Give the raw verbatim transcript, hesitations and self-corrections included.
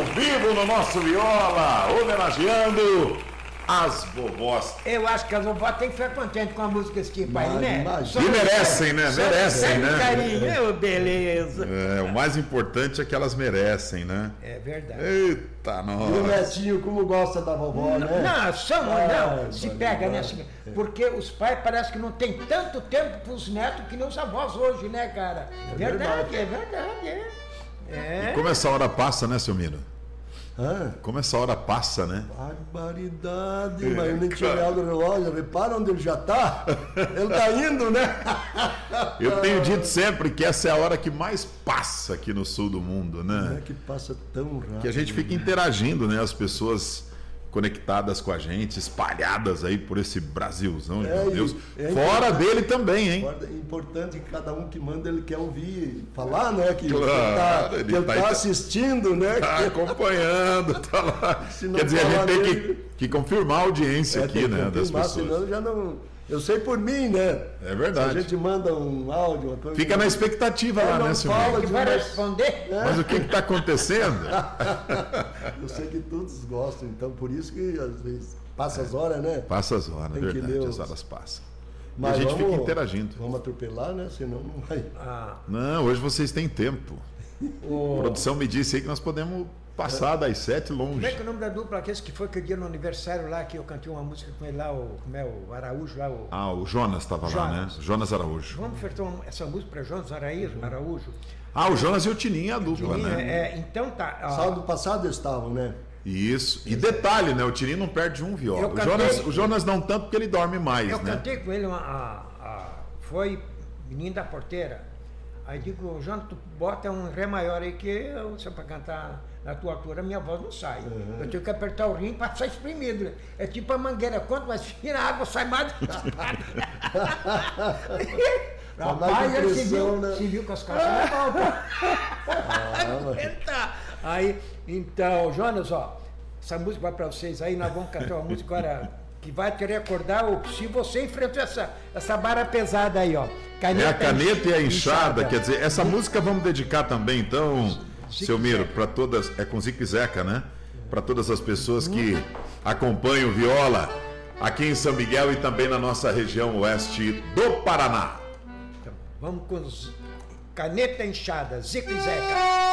vivo no nosso Viola, homenageando as vovós. Eu acho que as vovós têm que ficar contentes com a música desse tipo aí, né? E merecem, né? Merecem, né? Carinho, beleza. É, o mais importante é que elas merecem, né? É verdade. Eita, nossa. E o netinho, como gosta da vovó, não, né? Não, são, Ah, não, se vai, pega, vai. né? assim, Porque os pais parece que não tem tanto tempo para os netos que nem os avós hoje, né, cara? É verdade, verdade. é verdade, é. É. E como essa hora passa, né, seu Miro? Hã? Como essa hora passa, né? Barbaridade, É, mas eu nem tinha cara. olhado no relógio, repara onde ele já tá. Ele tá indo, né? Eu tenho dito sempre que essa é a hora que mais passa aqui no sul do mundo, Não é né? que passa tão rápido. Que a gente fica interagindo, né? As pessoas conectadas com a gente, espalhadas aí por esse Brasilzão, É, meu e- Deus. é Fora importante- dele também, hein? É importante que cada um que manda, ele quer ouvir falar, né? Que Claro, ele tá, ele que ele tá tá aí- assistindo, né? Tá acompanhando, tá lá. Se não Quer dizer, a gente falar tem que, dele- que confirmar a audiência É, aqui, tem que né? Das confirmar, pessoas. senão já não. Eu sei por mim, né? É verdade. Se a gente manda um áudio, uma coisa. Fica na expectativa É, lá, não né, senhor? fala Que de vai uma- responder? Mas o que está acontecendo? Eu sei que todos gostam, então por isso que às vezes passa as horas, né? Passa as horas, Tem que verdade, ler as os- horas passam. E Mas a gente vamos- fica interagindo. Vamos atropelar, né? Senão não vai. Ah, Não, hoje vocês têm tempo. A o... produção me disse aí que nós podemos passar das sete Como é longe. que é o nome da dupla? Aquele que foi aquele dia no aniversário lá, que eu cantei uma música com ele lá, o, como é, o Araújo lá, o... Ah, o Jonas estava lá, né? Jonas. Jonas Araújo. Vamos ofertar uma- essa música para Jonas Araújo? Araújo. Ah, o Jonas e o Tininho, a dupla, Tininho, né? é, então tá. ó, Sábado passado eles estavam, né? Isso. E detalhe, né? O Tininho não perde um viola. Eu O cantei- Jonas, o Jonas não tanto porque ele dorme mais, eu né? cantei com ele, uma, a, a- foi Menino da Porteira. Aí digo, Jonas, tu bota um ré maior aí que eu, se é para cantar na tua altura, minha voz não sai. Eu tenho que apertar o rim para sair espremido. Né? É tipo a mangueira, quanto mais fina a água sai mais. Rapaz, ele se impressão, viu, né? se viu com as calças na mão. Aguenta. Aí, então, Jonas, ó, essa música vai para vocês aí, nós vamos cantar uma música agora que vai te recordar o, se você enfrentou essa, essa barra pesada aí, ó. É a caneta e a enxada, quer dizer, essa música vamos dedicar também, então, Zique seu Miro, Zeca. para todas, é com Zico e Zeca, né? Para todas as pessoas que acompanham o Viola aqui em São Miguel e também na nossa região oeste do Paraná. Então, vamos com os caneta e enxada, Zico e Zeca.